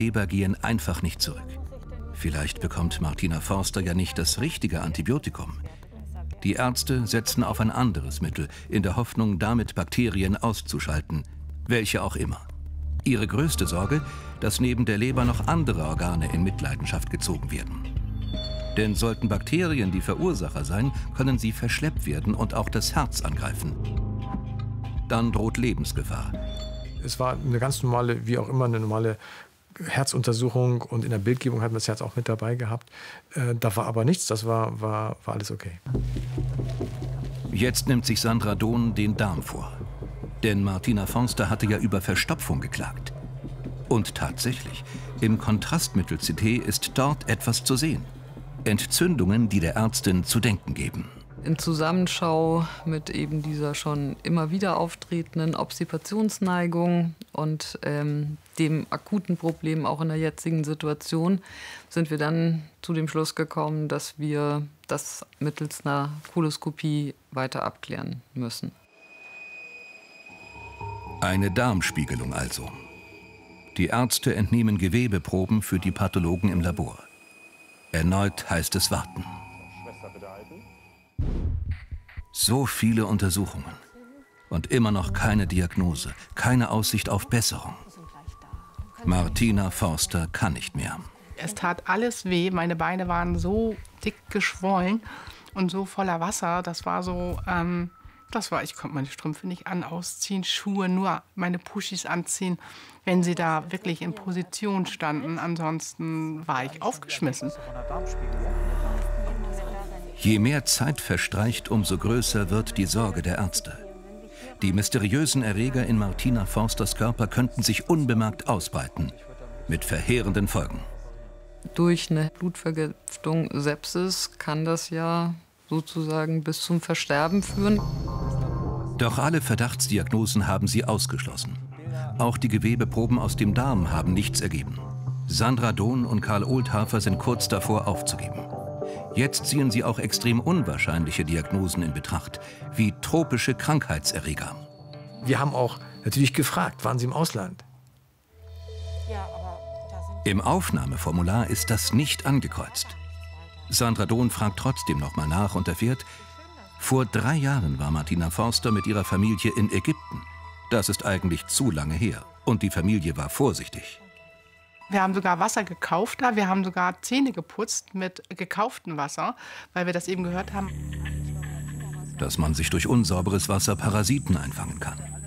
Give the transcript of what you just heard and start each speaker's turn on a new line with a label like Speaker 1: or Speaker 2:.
Speaker 1: Leber gehen einfach nicht zurück. Vielleicht bekommt Martina Forster ja nicht das richtige Antibiotikum. Die Ärzte setzen auf ein anderes Mittel, in der Hoffnung, damit Bakterien auszuschalten, welche auch immer. Ihre größte Sorge, dass neben der Leber noch andere Organe in Mitleidenschaft gezogen werden. Denn sollten Bakterien die Verursacher sein, können sie verschleppt werden und auch das Herz angreifen. Dann droht Lebensgefahr.
Speaker 2: Es war eine ganz normale, wie auch immer, eine normale Herzuntersuchung und in der Bildgebung hatten wir das Herz auch mit dabei gehabt. Da war aber nichts, das war alles okay.
Speaker 1: Jetzt nimmt sich Sandra Dohn den Darm vor. Denn Martina Forster hatte ja über Verstopfung geklagt. Und tatsächlich, im Kontrastmittel-CT ist dort etwas zu sehen. Entzündungen, die der Ärztin zu denken geben.
Speaker 3: In Zusammenschau mit eben dieser schon immer wieder auftretenden Obstipationsneigung und dem akuten Problem auch in der jetzigen Situation sind wir dann zu dem Schluss gekommen, dass wir das mittels einer Koloskopie weiter abklären müssen.
Speaker 1: Eine Darmspiegelung also. Die Ärzte entnehmen Gewebeproben für die Pathologen im Labor. Erneut heißt es warten. So viele Untersuchungen und immer noch keine Diagnose, keine Aussicht auf Besserung. Martina Forster kann nicht mehr.
Speaker 4: Es tat alles weh, meine Beine waren so dick geschwollen und so voller Wasser. Das war so, ich konnte meine Strümpfe nicht ausziehen, Schuhe, nur meine Puschis anziehen, wenn sie da wirklich in Position standen. Ansonsten war ich aufgeschmissen.
Speaker 1: Je mehr Zeit verstreicht, umso größer wird die Sorge der Ärzte. Die mysteriösen Erreger in Martina Forsters Körper könnten sich unbemerkt ausbreiten, mit verheerenden Folgen.
Speaker 3: Durch eine Blutvergiftung, Sepsis, kann das ja sozusagen bis zum Versterben führen.
Speaker 1: Doch alle Verdachtsdiagnosen haben sie ausgeschlossen. Auch die Gewebeproben aus dem Darm haben nichts ergeben. Sandra Dohn und Karl Oldhafer sind kurz davor aufzugeben. Jetzt ziehen sie auch extrem unwahrscheinliche Diagnosen in Betracht, wie tropische Krankheitserreger.
Speaker 2: Wir haben auch natürlich gefragt, waren Sie im Ausland?
Speaker 1: Im Aufnahmeformular ist das nicht angekreuzt. Sandra Dohn fragt trotzdem noch mal nach und erfährt, vor 3 Jahren war Martina Forster mit ihrer Familie in Ägypten. Das ist eigentlich zu lange her und die Familie war vorsichtig.
Speaker 4: Wir haben sogar Wasser gekauft da. Wir haben sogar Zähne geputzt mit gekauftem Wasser, weil wir das eben gehört haben.
Speaker 1: Dass man sich durch unsauberes Wasser Parasiten einfangen kann.